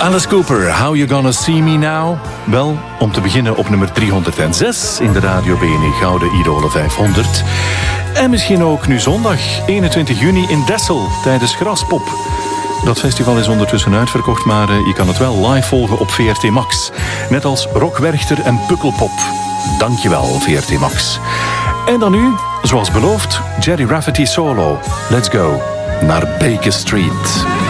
Alice Cooper, How You Gonna See Me Now? Wel, om te beginnen op nummer 306 in de Radio BNE Gouden Idolen 500. En misschien ook nu zondag, 21 juni in Dessel, tijdens Graspop. Dat festival is ondertussen uitverkocht, maar je kan het wel live volgen op VRT Max. Net als Rock Werchter en Pukkelpop. Dankjewel, VRT Max. En dan nu, zoals beloofd, Gerry Rafferty solo. Let's go naar Baker Street.